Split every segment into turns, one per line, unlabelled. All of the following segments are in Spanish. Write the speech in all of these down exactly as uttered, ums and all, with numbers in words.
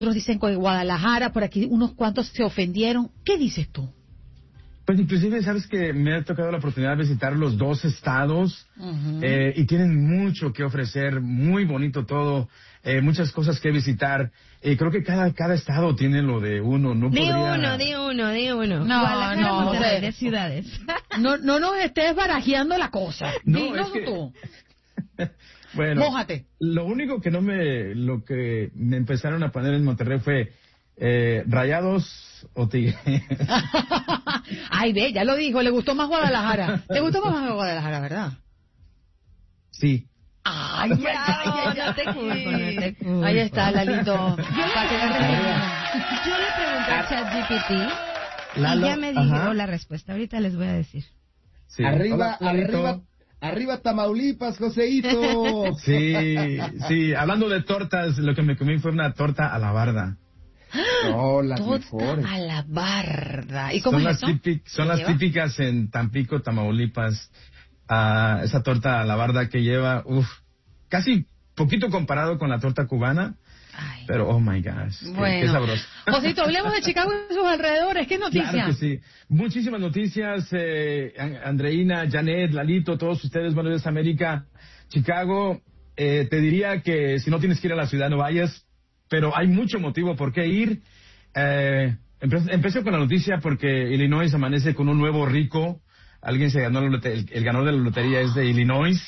otros dicen que Guadalajara, por aquí unos cuantos se ofendieron. ¿Qué dices tú?
Pues inclusive, sabes que me ha tocado la oportunidad de visitar los dos estados uh-huh. eh, y tienen mucho que ofrecer, muy bonito todo, eh, muchas cosas que visitar. Eh, creo que cada cada estado tiene lo de uno. No
de
podría...
uno, de uno, de uno.
No,
Guadalajara,
no,
Monterrey,
de
de ciudades.
No, no nos estés barajeando la cosa.
No,
Dinos
es que...
tú.
Bueno,
mójate.
Lo único que no me, lo que me empezaron a poner en Monterrey fue eh, Rayados o Tigres.
Ay, ve, ya lo dijo, le gustó más Guadalajara. ¿Te gustó más Guadalajara, verdad?
Sí.
Ay, ay, ay,
no te culpo, no te culpo.
Ahí está, Lalito.
Yo le pregunté a ChatGPT y ya me dijo la respuesta. Ahorita les voy a decir.
Sí. Arriba, Hola, arriba, arriba Tamaulipas, Joseito.
Sí, sí. Hablando de tortas, lo que me comí fue una torta a la barda.
No, las
torta
mejores.
a la barda. ¿Y cómo
son
es
las
eso?
Típic, son las lleva? típicas en Tampico, Tamaulipas. Uh, esa torta a la barda que lleva, uff, casi poquito comparado con la torta cubana. Ay. Pero, oh my gosh,
bueno.
qué, qué sabroso.
Josito, hablemos de Chicago y sus alrededores. ¿Qué noticias?
Claro que sí. Muchísimas noticias. Eh, Andreina, Janet, Lalito, todos ustedes, Buenos Días América, Chicago. Eh, te diría que si no tienes que ir a la ciudad, no vayas. Pero hay mucho motivo por qué ir. Eh, empe- empecé con la noticia porque Illinois amanece con un nuevo rico. Alguien se ganó la lotería. El, el ganador de la lotería es de Illinois.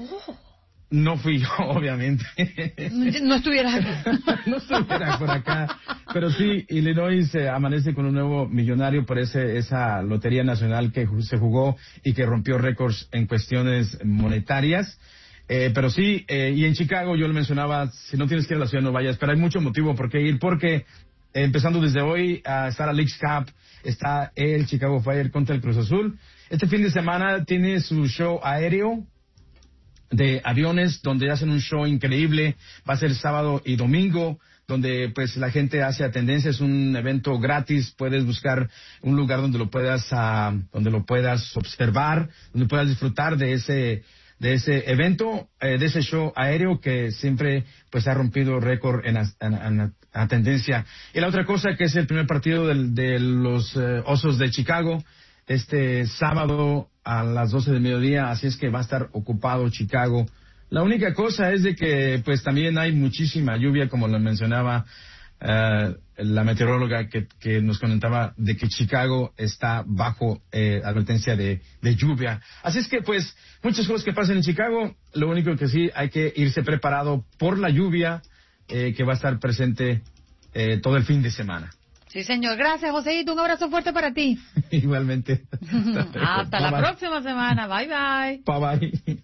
No fui yo, obviamente.
No estuvieras aquí.
No estuviera por acá. Pero sí, Illinois eh, amanece con un nuevo millonario por ese, esa lotería nacional que se jugó y que rompió récords en cuestiones monetarias. Eh, pero sí, eh, y en Chicago yo le mencionaba, si no tienes que ir a la ciudad no vayas, pero hay mucho motivo por qué ir, porque eh, empezando desde hoy uh, está la Leagues Cup, está el Chicago Fire contra el Cruz Azul. Este fin de semana tiene su show aéreo de aviones, donde hacen un show increíble. Va a ser sábado y domingo, donde pues la gente hace atendencia. Es un evento gratis. Puedes buscar un lugar donde lo puedas, uh, donde lo puedas observar, donde puedas disfrutar de ese de ese evento, eh, de ese show aéreo que siempre pues ha rompido récord en, en, en, en tendencia. Y la otra cosa que es el primer partido del, de los eh, Osos de Chicago este sábado a las doce del mediodía, así es que va a estar ocupado Chicago. La única cosa es de que pues también hay muchísima lluvia, como lo mencionaba uh, la meteoróloga que, que nos comentaba de que Chicago está bajo eh, advertencia de, de lluvia. Así es que pues muchas cosas que pasan en Chicago, lo único que sí hay que irse preparado por la lluvia eh, que va a estar presente eh, todo el fin de semana.
Sí, señor. Gracias, Joséito. Un abrazo fuerte para ti.
Igualmente.
Hasta, Hasta la bye. próxima semana. Bye, bye.
Bye, bye.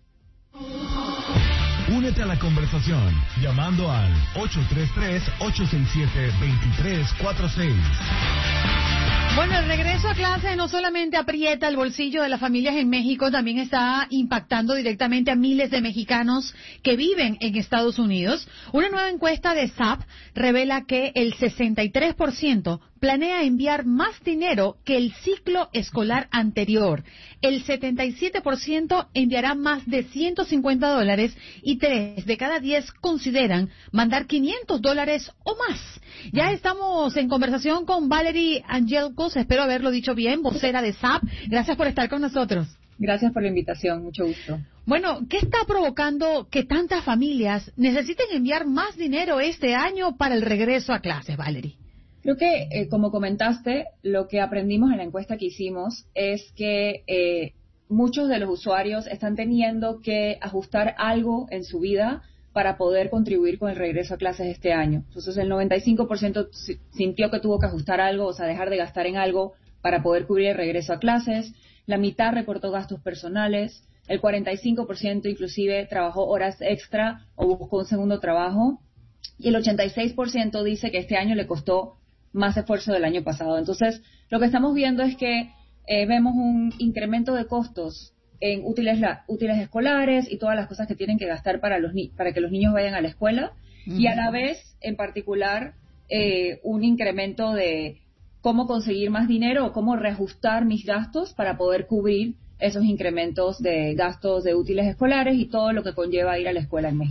Únete a la conversación llamando al ocho tres tres, ocho seis siete, dos tres cuatro seis.
Bueno, el regreso a clase no solamente aprieta el bolsillo de las familias en México, también está impactando directamente a miles de mexicanos que viven en Estados Unidos. Una nueva encuesta de S A P revela que el sesenta y tres por ciento planea enviar más dinero que el ciclo escolar anterior. El setenta y siete por ciento enviará más de ciento cincuenta dólares y tres de cada diez consideran mandar quinientos dólares o más. Ya estamos en conversación con Valerie Angelcos, espero haberlo dicho bien, vocera de S A P. Gracias por estar con nosotros.
Gracias por la invitación, mucho gusto.
Bueno, ¿qué está provocando que tantas familias necesiten enviar más dinero este año para el regreso a clases, Valerie?
Creo que, eh, como comentaste, lo que aprendimos en la encuesta que hicimos es que eh, muchos de los usuarios están teniendo que ajustar algo en su vida para poder contribuir con el regreso a clases este año. Entonces, el noventa y cinco por ciento sintió que tuvo que ajustar algo, o sea, dejar de gastar en algo para poder cubrir el regreso a clases. La mitad reportó gastos personales. El cuarenta y cinco por ciento inclusive trabajó horas extra o buscó un segundo trabajo. Y el ochenta y seis por ciento dice que este año le costó más esfuerzo del año pasado. Entonces, lo que estamos viendo es que eh, vemos un incremento de costos en útiles, la, útiles escolares y todas las cosas que tienen que gastar para los ni para que los niños vayan a la escuela, uh-huh. y a la vez, en particular, eh, un incremento de cómo conseguir más dinero o cómo reajustar mis gastos para poder cubrir esos incrementos de gastos de útiles escolares y todo lo que conlleva ir a la escuela en México.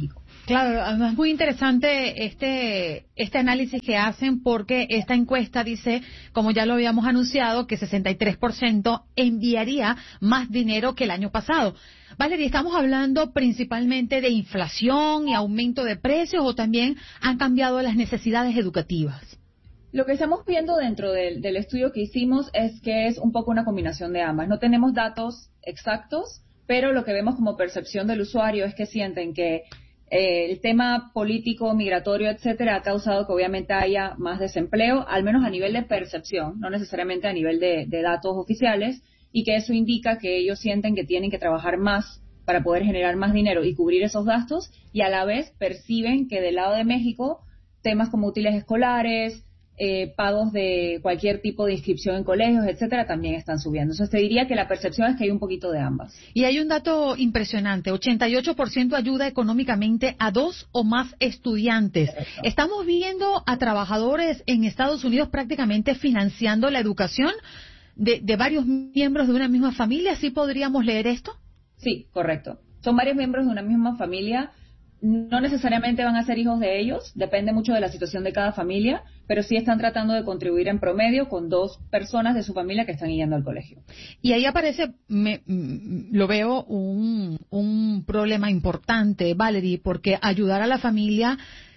Claro, además es muy interesante este este análisis que hacen porque esta encuesta dice, como ya lo habíamos anunciado, que sesenta y tres por ciento enviaría más dinero que el año pasado. Valeria, ¿estamos hablando principalmente de inflación y aumento de precios o también han cambiado las necesidades educativas?
Lo que estamos viendo dentro del, del estudio que hicimos es que es un poco una combinación de ambas. No tenemos datos exactos, pero lo que vemos como percepción del usuario es que sienten que Eh, el tema político, migratorio, etcétera, ha causado que obviamente haya más desempleo, al menos a nivel de percepción, no necesariamente a nivel de, de datos oficiales, y que eso indica que ellos sienten que tienen que trabajar más para poder generar más dinero y cubrir esos gastos, y a la vez perciben que del lado de México, temas como útiles escolares, eh, pagos de cualquier tipo de inscripción en colegios, etcétera, también están subiendo. Entonces te diría que la percepción es que hay un poquito de ambas.
Y hay un dato impresionante, ochenta y ocho por ciento ayuda económicamente a dos o más estudiantes. Correcto. Estamos viendo a trabajadores en Estados Unidos prácticamente financiando la educación de, de varios miembros de una misma familia. ¿Sí podríamos leer esto?
Sí, correcto. Son varios miembros de una misma familia. No necesariamente van a ser hijos de ellos, depende mucho de la situación de cada familia, pero sí están tratando de contribuir en promedio con dos personas de su familia que están yendo al colegio.
Y ahí aparece, me, lo veo, un, un problema importante, Valerie, porque ayudar a la familia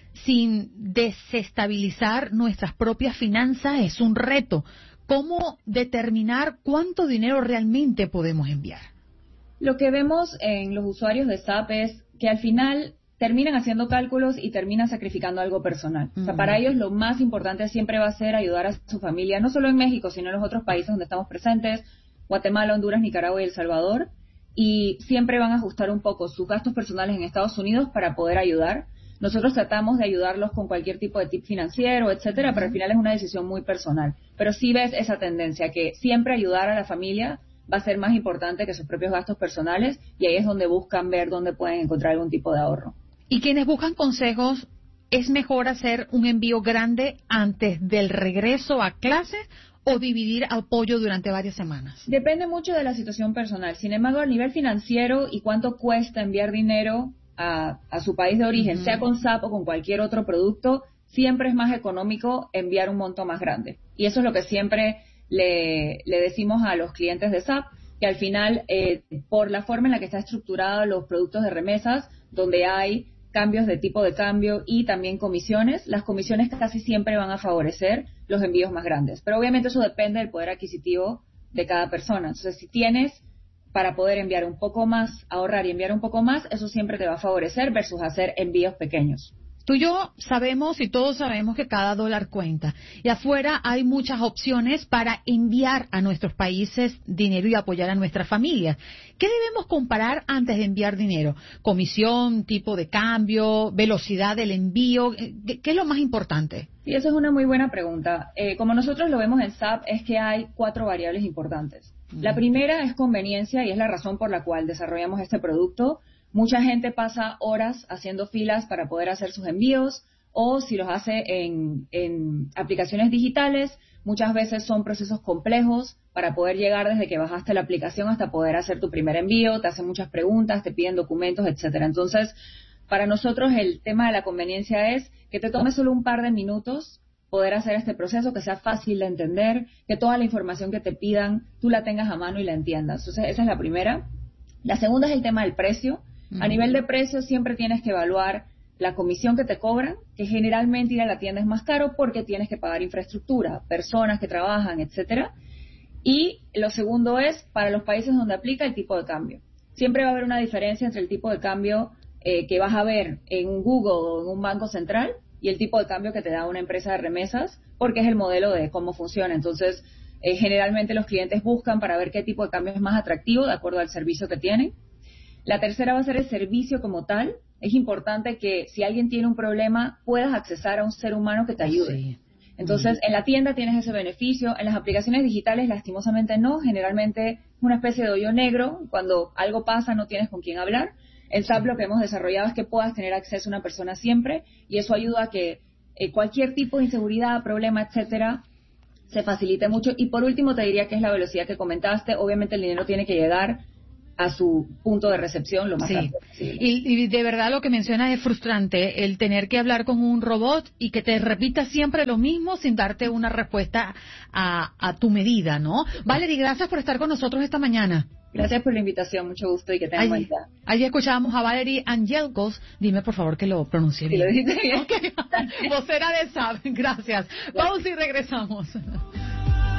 sin desestabilizar nuestras propias finanzas es un reto. ¿Cómo determinar cuánto dinero realmente podemos enviar?
Lo que vemos en los usuarios de S A P es que al final terminan haciendo cálculos y terminan sacrificando algo personal. Uh-huh. O sea, para ellos lo más importante siempre va a ser ayudar a su familia, no solo en México, sino en los otros países donde estamos presentes, Guatemala, Honduras, Nicaragua y El Salvador, y siempre van a ajustar un poco sus gastos personales en Estados Unidos para poder ayudar. Nosotros tratamos de ayudarlos con cualquier tipo de tip financiero, etcétera, uh-huh. pero al final es una decisión muy personal. Pero sí ves esa tendencia, que siempre ayudar a la familia va a ser más importante que sus propios gastos personales, y ahí es donde buscan ver dónde pueden encontrar algún tipo de ahorro.
Y quienes buscan consejos, ¿es mejor hacer un envío grande antes del regreso a clases o dividir apoyo durante varias semanas?
Depende mucho de la situación personal. Sin embargo, a nivel financiero y cuánto cuesta enviar dinero a, a su país de origen, uh-huh. sea con S A P o con cualquier otro producto, siempre es más económico enviar un monto más grande. Y eso es lo que siempre le, le decimos a los clientes de S A P, que al final, eh, por la forma en la que está estructurado los productos de remesas, donde hay cambios de tipo de cambio y también comisiones, las comisiones casi siempre van a favorecer los envíos más grandes. Pero obviamente eso depende del poder adquisitivo de cada persona. Entonces, si tienes para poder enviar un poco más, ahorrar y enviar un poco más, eso siempre te va a favorecer versus hacer envíos pequeños.
Tú y yo sabemos y todos sabemos que cada dólar cuenta. Y afuera hay muchas opciones para enviar a nuestros países dinero y apoyar a nuestras familias. ¿Qué debemos comparar antes de enviar dinero? ¿Comisión, tipo de cambio, velocidad del envío? ¿Qué es lo más importante?
Y eso es una muy buena pregunta. Eh, como nosotros lo vemos en S A P, es que hay cuatro variables importantes. Mm. La primera es conveniencia y es la razón por la cual desarrollamos este producto. Mucha gente pasa horas haciendo filas para poder hacer sus envíos, o si los hace en, en aplicaciones digitales, muchas veces son procesos complejos para poder llegar desde que bajaste la aplicación hasta poder hacer tu primer envío, te hacen muchas preguntas, te piden documentos, etcétera. Entonces, para nosotros el tema de la conveniencia es que te tome solo un par de minutos poder hacer este proceso, que sea fácil de entender, que toda la información que te pidan tú la tengas a mano y la entiendas. Entonces, esa es la primera. La segunda es el tema del precio. A nivel de precio siempre tienes que evaluar la comisión que te cobran, que generalmente ir a la tienda es más caro porque tienes que pagar infraestructura, personas que trabajan, etcétera. Y lo segundo es para los países donde aplica el tipo de cambio. Siempre va a haber una diferencia entre el tipo de cambio eh, que vas a ver en un Google o en un banco central y el tipo de cambio que te da una empresa de remesas, porque es el modelo de cómo funciona. Entonces, eh, generalmente los clientes buscan para ver qué tipo de cambio es más atractivo de acuerdo al servicio que tienen. La tercera va a ser el servicio como tal. Es importante que si alguien tiene un problema puedas accesar a un ser humano que te ayude. Sí. Entonces, en la tienda tienes ese beneficio. En las aplicaciones digitales, lastimosamente no. Generalmente es una especie de hoyo negro. Cuando algo pasa no tienes con quién hablar. El S A P lo que hemos desarrollado es que puedas tener acceso a una persona siempre, y eso ayuda a que eh, cualquier tipo de inseguridad, problema, etcétera, se facilite mucho. Y por último te diría que es la velocidad que comentaste. Obviamente el dinero tiene que llegar a su punto de recepción lo más
sí.
rápido posible.
Y, y de verdad lo que mencionas es frustrante, el tener que hablar con un robot y que te repita siempre lo mismo sin darte una respuesta a, a tu medida, ¿no? Valerie, gracias por estar con nosotros esta mañana.
Gracias por la invitación, mucho gusto y que tengan buen día.
Allí escuchábamos a Valerie Angelkos, dime por favor que lo pronuncie bien.
Sí, lo dijiste bien.
Okay. Vocera de S A B, gracias. Pausa y regresamos.